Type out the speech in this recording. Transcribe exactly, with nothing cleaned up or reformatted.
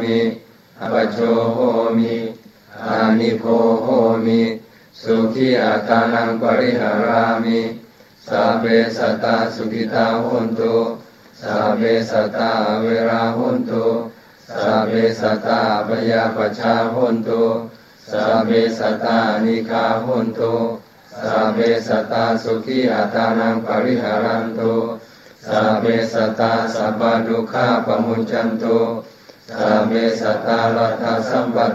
มิอปโชโหมิอานิโคโหมิสุขีอัตานังปริหารามิสัพเพสัตตาสุขิตาโหนตุสัพเพสัตตาเวราโหนตุสัพเพสัตตาปยาปัชชาโหนตุสัพเพสัตตานิฆาโหนตุสัพเพสัตตาสุขีอัตานังปริหารันตุสัพเพสัตตาสัพพทุกขาปมุญจันตุสัพเพสัตตาลัทธสัมป